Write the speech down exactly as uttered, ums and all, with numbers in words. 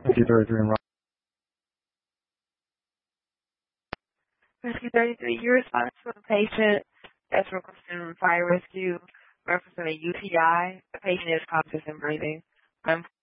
Rescue thirty-three and Rescue thirty-three, you responded to a patient that's requesting fire rescue referencing a U T I. The patient is conscious and breathing. Um,